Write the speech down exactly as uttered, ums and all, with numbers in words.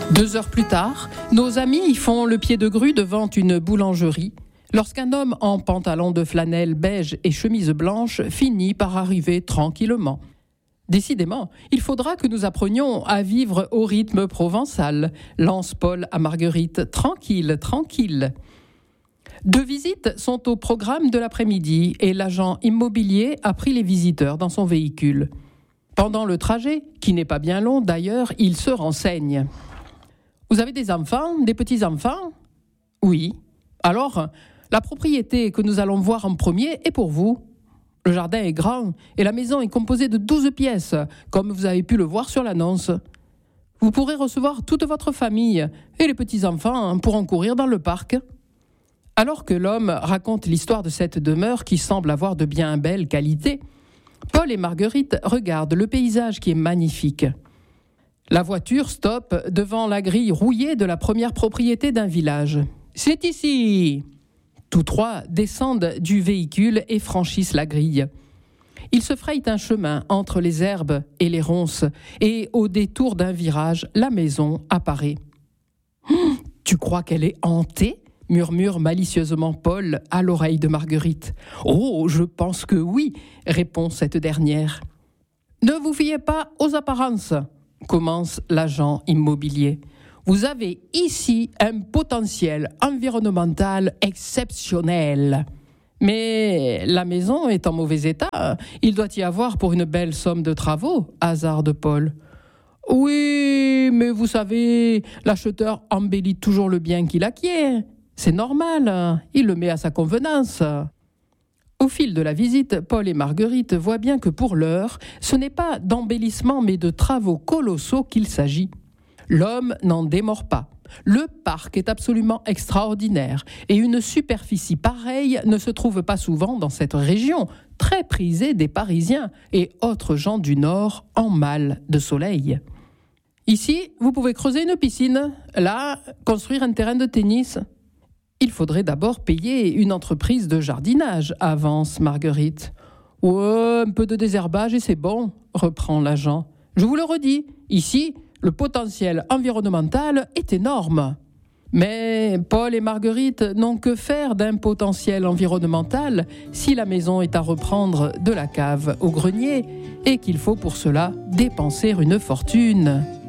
Deux heures plus tard, nos amis font le pied de grue devant une boulangerie, lorsqu'un homme en pantalon de flanelle beige et chemise blanche finit par arriver tranquillement. Décidément, il faudra que nous apprenions à vivre au rythme provençal, lance Paul à Marguerite. Tranquille, tranquille. Deux visites sont au programme de l'après-midi et l'agent immobilier a pris les visiteurs dans son véhicule. Pendant le trajet, qui n'est pas bien long d'ailleurs, il se renseigne. Vous avez des enfants, des petits-enfants ? Oui. Alors, la propriété que nous allons voir en premier est pour vous. Le jardin est grand et la maison est composée de douze pièces, comme vous avez pu le voir sur l'annonce. Vous pourrez recevoir toute votre famille et les petits-enfants pourront courir dans le parc. Alors que l'homme raconte l'histoire de cette demeure qui semble avoir de bien belles qualités, Paul et Marguerite regardent le paysage qui est magnifique. La voiture stoppe devant la grille rouillée de la première propriété d'un village. « C'est ici !» Tous trois descendent du véhicule et franchissent la grille. Ils se frayent un chemin entre les herbes et les ronces et au détour d'un virage, la maison apparaît. Hum, « Tu crois qu'elle est hantée ?» murmure malicieusement Paul à l'oreille de Marguerite. « Oh, je pense que oui !» répond cette dernière. « Ne vous fiez pas aux apparences !» commence l'agent immobilier. Vous avez ici un potentiel environnemental exceptionnel. Mais la maison est en mauvais état. Il doit y avoir pour une belle somme de travaux, hasarde Paul. Oui, mais vous savez, l'acheteur embellit toujours le bien qu'il acquiert. C'est normal, il le met à sa convenance. Au fil de la visite, Paul et Marguerite voient bien que pour l'heure, ce n'est pas d'embellissement mais de travaux colossaux qu'il s'agit. L'homme n'en démord pas. Le parc est absolument extraordinaire et une superficie pareille ne se trouve pas souvent dans cette région, très prisée des Parisiens et autres gens du Nord en mal de soleil. Ici, vous pouvez creuser une piscine, là, construire un terrain de tennis. Il faudrait d'abord payer une entreprise de jardinage, avance Marguerite. Ouais, un peu de désherbage et c'est bon, reprend l'agent. Je vous le redis, ici, le potentiel environnemental est énorme. Mais Paul et Marguerite n'ont que faire d'un potentiel environnemental si la maison est à reprendre de la cave au grenier et qu'il faut pour cela dépenser une fortune.